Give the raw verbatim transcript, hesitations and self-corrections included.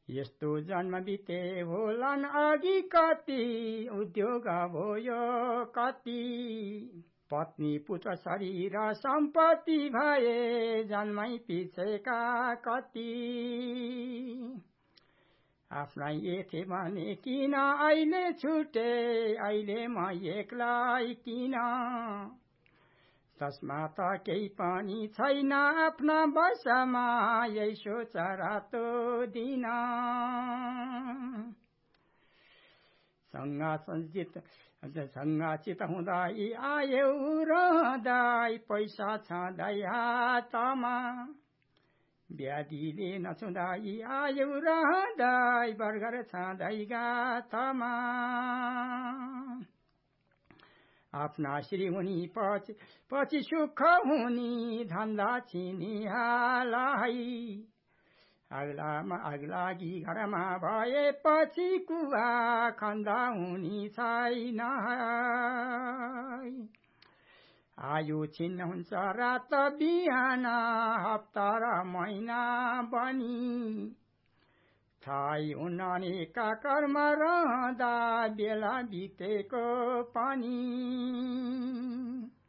यस्तो जन्म बिते होलान् अघि कति उद्योग भयो कति पत्नी पुत्र शरीर सम्पत्ति भए जन्मै पिछेका कति आफ्नै एथे भने किन अहिले छुटे अहिले म एक्लै किन तस्मा त केही पनि छैन आफ्ना बसमा यही सोच रातो दिन सङ्गाचित सङ्गाचित हुँदै आयौ रहँदै पैसा छँदै हातमा व्याधिले नछुँदै आयौ रहँदै बर्गर छँदै गाथमा आफ्ना श्री हुनी पछि पछि सुख हुनी धन्दा छिनी हालाई अग्लामा अग्लागी घरमा भएपछि कुवा खन्दा हुनी छैन आयु छिन्न हुन्छ रात बिहान हप्ता र महिना बनी थाहै हुन्न अनेका कर्म रहँदा बेला बितेको पनि